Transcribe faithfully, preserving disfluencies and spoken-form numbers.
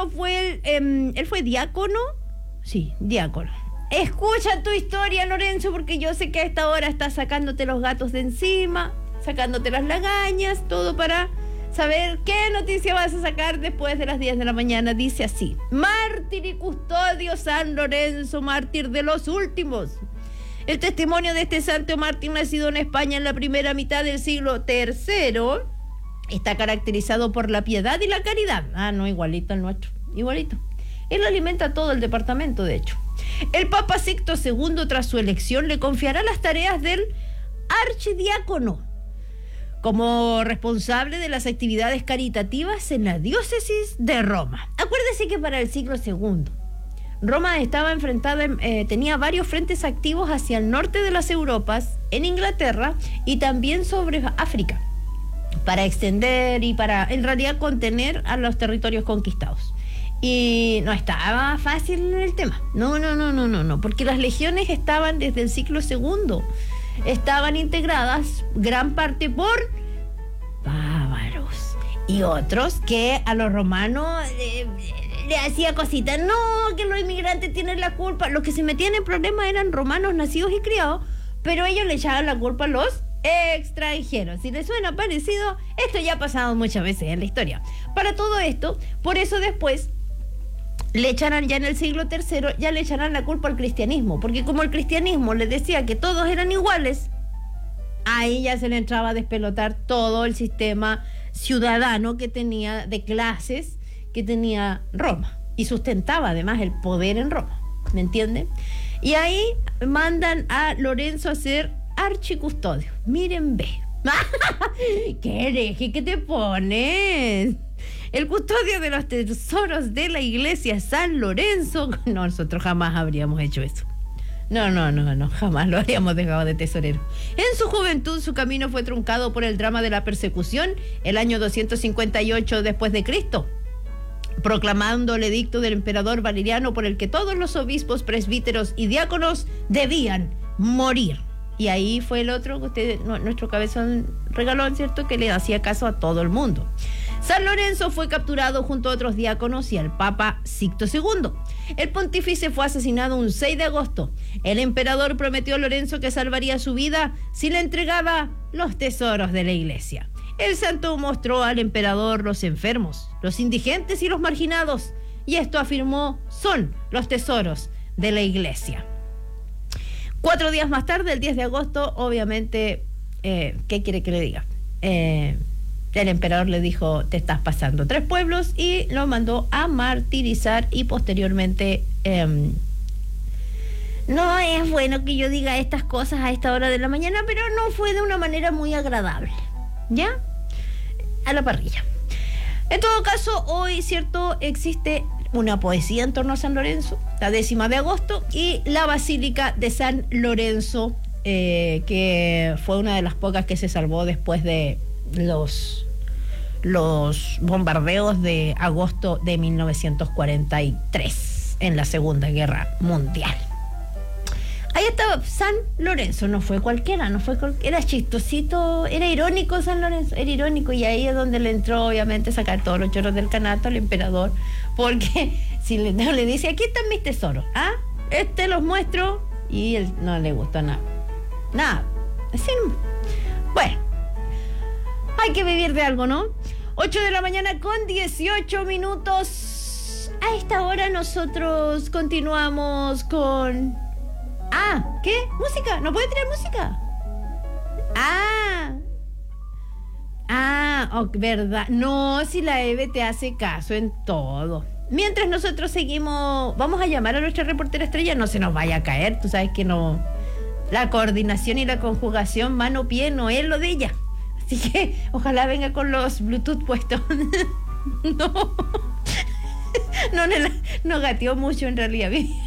Lorenzo fue el, eh, él fue diácono, sí, diácono. Escucha tu historia, Lorenzo, porque yo sé que a esta hora estás sacándote los gatos de encima, sacándote las lagañas, todo para saber qué noticia vas a sacar después de las diez de la mañana. Dice así: mártir y custodio San Lorenzo, mártir de los últimos. El testimonio de este santo mártir nacido en España en la primera mitad del siglo tercero está caracterizado por la piedad y la caridad. Ah, no, igualito al nuestro, igualito. Él alimenta todo el departamento, de hecho. El Papa Sixto segundo, tras su elección, le confiará las tareas del archidiácono como responsable de las actividades caritativas en la diócesis de Roma. Acuérdese que para el siglo segundo, Roma estaba enfrentada, eh, tenía varios frentes activos hacia el norte de las Europas, en Inglaterra y también sobre África, para extender y para, en realidad, contener a los territorios conquistados. Y no estaba fácil el tema. No, no, no, no, no, no, porque las legiones estaban desde el siglo segundo. Estaban integradas gran parte por bárbaros y otros que a los romanos eh, le hacía cositas. No, que los inmigrantes tienen la culpa. Los que se metían en problemas eran romanos nacidos y criados, pero ellos le echaban la culpa a los extranjeros. Si les suena parecido, esto ya ha pasado muchas veces en la historia. Para todo esto, por eso después le echarán, ya en el siglo tercero, ya le echarán la culpa al cristianismo, porque como el cristianismo les decía que todos eran iguales, ahí ya se le entraba a despelotar todo el sistema ciudadano que tenía, de clases, que tenía Roma, y sustentaba además el poder en Roma, ¿me entienden? Y ahí mandan a Lorenzo a ser archicustodio. Miren, ve. ¡Qué hereje que te pones! El custodio de los tesoros de la iglesia San Lorenzo. No, nosotros jamás habríamos hecho eso. No, no, no, no, jamás lo habríamos dejado de tesorero. En su juventud, su camino fue truncado por el drama de la persecución, el año doscientos cincuenta y ocho después de Cristo, proclamando el edicto del emperador Valeriano por el que todos los obispos, presbíteros y diáconos debían morir. Y ahí fue el otro que usted, nuestro cabezón regaló, ¿cierto?, que le hacía caso a todo el mundo. San Lorenzo fue capturado junto a otros diáconos y al Papa Sixto segundo. El pontífice fue asesinado un seis de agosto. El emperador prometió a Lorenzo que salvaría su vida si le entregaba los tesoros de la iglesia. El santo mostró al emperador los enfermos, los indigentes y los marginados, y esto afirmó son los tesoros de la iglesia. Cuatro días más tarde, el diez de agosto, obviamente, eh, ¿qué quiere que le diga? Eh, el emperador le dijo, te estás pasando tres pueblos, y lo mandó a martirizar y posteriormente... Eh, no es bueno que yo diga estas cosas a esta hora de la mañana, pero no fue de una manera muy agradable, ¿ya? A la parrilla. En todo caso, hoy, ¿cierto?, existe una poesía en torno a San Lorenzo, la décima de agosto, y la Basílica de San Lorenzo, eh, que fue una de las pocas que se salvó después de los, los bombardeos de agosto de mil novecientos cuarenta y tres en la Segunda Guerra Mundial. Ahí estaba San Lorenzo, no fue cualquiera, no fue cualquiera, era chistosito, era irónico San Lorenzo, era irónico, y ahí es donde le entró, obviamente, sacar todos los chorros del canasto al emperador, porque si le, no, le dice, aquí están mis tesoros, ¿ah? Este los muestro, y él no le gustó nada, nada, así no. Bueno, hay que vivir de algo, ¿no? ocho de la mañana con dieciocho minutos, a esta hora nosotros continuamos con... Ah, ¿qué? ¿Música? ¿No puede traer música? Ah. Ah, oh, verdad. No, si la Eve te hace caso en todo. Mientras nosotros seguimos, vamos a llamar a nuestra reportera estrella, no se nos vaya a caer, tú sabes que no. La coordinación y la conjugación mano-pie no es lo de ella. Así que ojalá venga con los Bluetooth puestos. No. No, no, no gateó mucho en realidad.